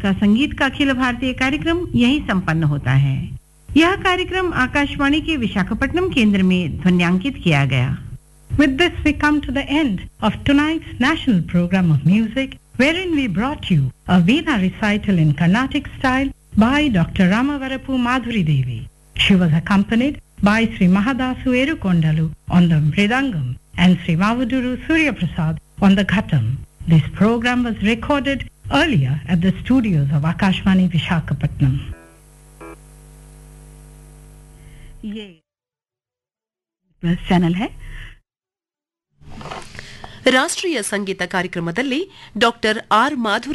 का संगीत का अखिल भारतीय कार्यक्रम यहीं संपन्न होता है। यह कार्यक्रम आकाशवाणी के विशाखापट्टनम केंद्र में ध्वन्यांकित किया गया। With this we come to the end of tonight's national program of music, wherein we brought you a Veena recital in Carnatic style by Dr. Ramavarapu Madhuri Devi. She was accompanied by Sri Mahadasu Erukondalu on the Mridangam and Sri Mavuduru Surya Prasad on the Ghatam. This program was recorded earlier at the studios of Akashvani Visakhapatnam. ये channel है ರಾಷ್ಟ್ರೀಯ ಸಂಗೀತ ಕಾರ್ಯಕ್ರಮದಲ್ಲಿ doctor R Madhuri